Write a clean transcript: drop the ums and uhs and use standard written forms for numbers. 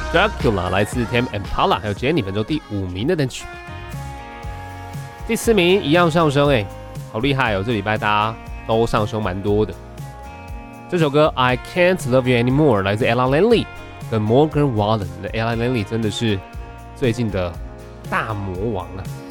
Dracula 来自 Tame Impala 还有 Jenny 本周第5名的单曲。第4名一样上升好厉害这礼拜大家都上升蛮多的。这首歌 I Can't Love You Anymore 来自 Ella Langley 跟 Morgan Wallen。Ella Langley 真的是最近的大魔王了。